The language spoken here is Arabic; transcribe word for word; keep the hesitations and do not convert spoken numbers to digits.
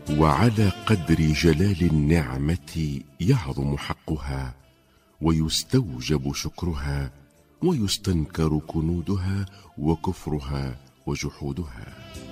وعلى قدر جلال النعمة يعظم حقها، ويستوجب شكرها، ويستنكر كنودها وكفرها وجحودها.